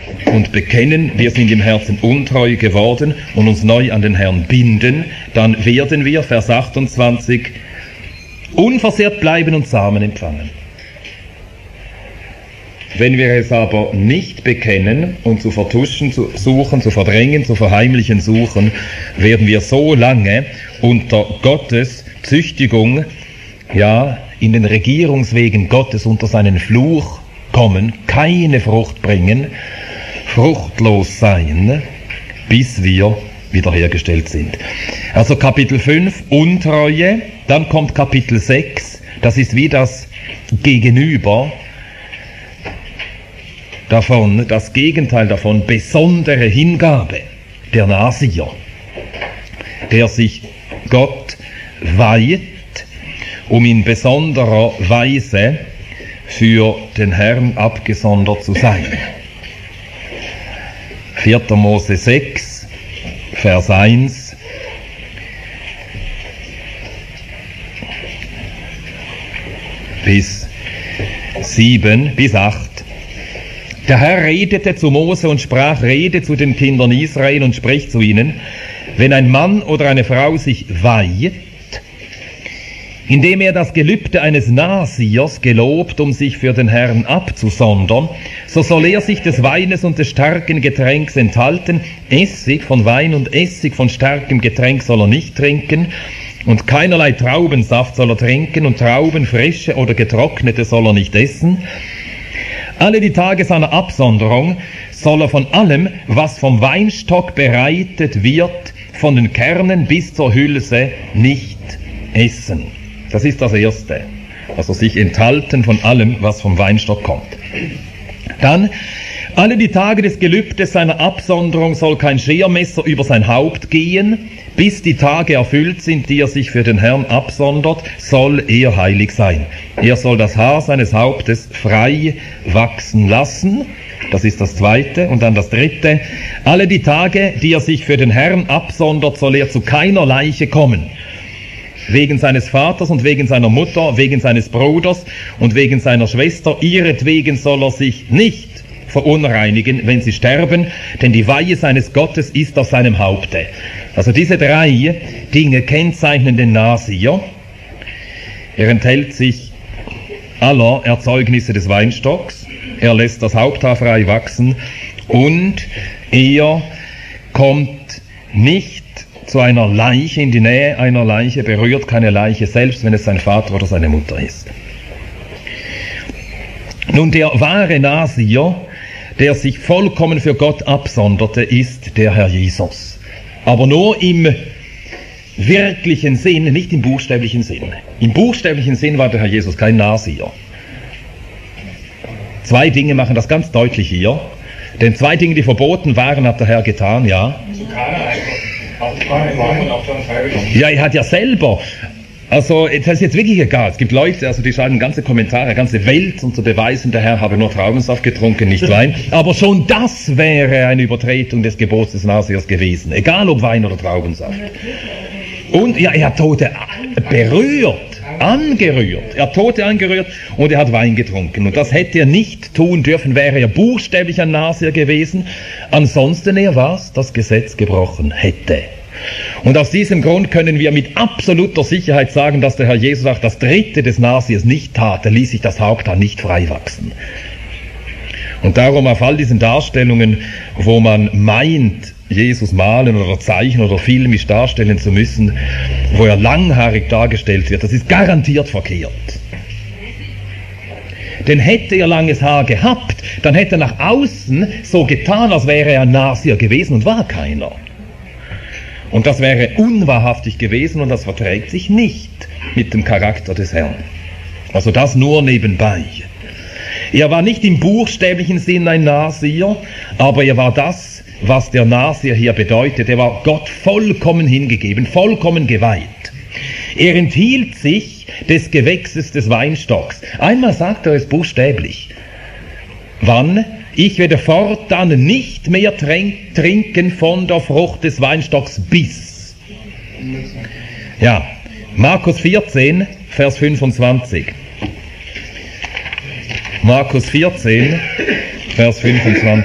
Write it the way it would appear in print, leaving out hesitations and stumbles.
und bekennen, wir sind im Herzen untreu geworden und uns neu an den Herrn binden, dann werden wir, Vers 28, unversehrt bleiben und Samen empfangen. Wenn wir es aber nicht bekennen und zu vertuschen zu suchen, zu verdrängen, zu verheimlichen suchen, werden wir so lange unter Gottes Züchtigung, ja, in den Regierungswegen Gottes unter seinen Fluch kommen, keine Frucht bringen, fruchtlos sein, bis wir wiederhergestellt sind. Also Kapitel 5, Untreue, dann kommt Kapitel 6, das ist wie das Gegenüber davon, das Gegenteil davon, besondere Hingabe, der Nasier, der sich Gott weiht, um in besonderer Weise für den Herrn abgesondert zu sein. 4. Mose 6, Vers 1. Bis 7, bis 8. Der Herr redete zu Mose und sprach, rede zu den Kindern Israel und sprich zu ihnen, wenn ein Mann oder eine Frau sich weiht, indem er das Gelübde eines Nasiers gelobt, um sich für den Herrn abzusondern, so soll er sich des Weines und des starken Getränks enthalten, Essig von Wein und Essig von starkem Getränk soll er nicht trinken, und keinerlei Traubensaft soll er trinken, und Trauben, frische oder getrocknete, soll er nicht essen. Alle die Tage seiner Absonderung soll er von allem, was vom Weinstock bereitet wird, von den Kernen bis zur Hülse, nicht essen. Das ist das Erste. Also sich enthalten von allem, was vom Weinstock kommt. Dann, alle die Tage des Gelübdes seiner Absonderung soll kein Schermesser über sein Haupt gehen, bis die Tage erfüllt sind, die er sich für den Herrn absondert, soll er heilig sein. Er soll das Haar seines Hauptes frei wachsen lassen. Das ist das Zweite. Und dann das Dritte. Alle die Tage, die er sich für den Herrn absondert, soll er zu keiner Leiche kommen. Wegen seines Vaters und wegen seiner Mutter, wegen seines Bruders und wegen seiner Schwester, ihretwegen soll er sich nicht verunreinigen, wenn sie sterben, denn die Weihe seines Gottes ist auf seinem Haupte. Also diese 3 Dinge kennzeichnen den Nasier. Er enthält sich aller Erzeugnisse des Weinstocks, er lässt das Haupthaar frei wachsen und er kommt nicht zu einer Leiche, in die Nähe einer Leiche, berührt keine Leiche, selbst wenn es sein Vater oder seine Mutter ist. Nun, der wahre Nasier, der sich vollkommen für Gott absonderte, ist der Herr Jesus. Aber nur im wirklichen Sinn, nicht im buchstäblichen Sinn. Im buchstäblichen Sinn war der Herr Jesus kein Nasier. 2 Dinge machen das ganz deutlich hier. Denn 2 Dinge, die verboten waren, hat der Herr getan, ja. Ja, er hat ja selber, also das ist jetzt wirklich egal, es gibt Leute, also die schreiben ganze Kommentare, ganze Welt, um zu beweisen, der Herr habe nur Traubensaft getrunken, nicht Wein, aber schon das wäre eine Übertretung des Gebots des Nasiers gewesen, egal ob Wein oder Traubensaft. Und ja, er hat Tote berührt, angerührt, er hat Tote angerührt und er hat Wein getrunken. Und das hätte er nicht tun dürfen, wäre er buchstäblich ein Nasier gewesen, ansonsten er was das Gesetz gebrochen hätte. Und aus diesem Grund können wir mit absoluter Sicherheit sagen, dass der Herr Jesus auch das 3. des Nasiers nicht tat, er ließ sich das Haupthaar nicht frei wachsen. Und darum auf all diesen Darstellungen, wo man meint, Jesus malen oder zeichnen oder filmisch darstellen zu müssen, wo er langhaarig dargestellt wird, das ist garantiert verkehrt. Denn hätte er langes Haar gehabt, dann hätte er nach außen so getan, als wäre er ein Nasier gewesen und war keiner. Und das wäre unwahrhaftig gewesen und das verträgt sich nicht mit dem Charakter des Herrn. Also das nur nebenbei. Er war nicht im buchstäblichen Sinn ein Nasier, aber er war das, was der Nasier hier bedeutet. Er war Gott vollkommen hingegeben, vollkommen geweiht. Er enthielt sich des Gewächses des Weinstocks. Einmal sagt er es buchstäblich. Wann? Ich werde fortan nicht mehr trinken von der Frucht des Weinstocks bis. Ja, Markus 14, Vers 25. Markus 14, Vers 25.